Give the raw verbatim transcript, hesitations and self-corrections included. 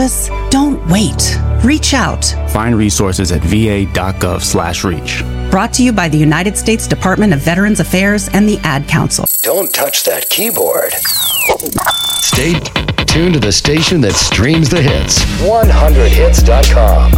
service? Don't wait. Reach out. Find resources at va.gov slash reach. Brought to you by the United States Department of Veterans Affairs and the Ad Council. Don't touch that keyboard. Stay tuned to the station that streams the hits. one hundred hits dot com